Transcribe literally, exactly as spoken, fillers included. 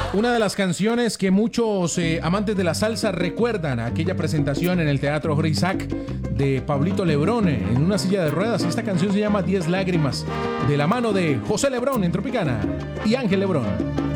Una de las canciones que muchos eh, amantes de la salsa recuerdan, aquella presentación en el Teatro Jorge Isaac de Pablito Lebrón en una silla de ruedas. Esta canción se llama Diez lágrimas, de la mano de José Lebrón en Tropicana y Ángel Lebrón.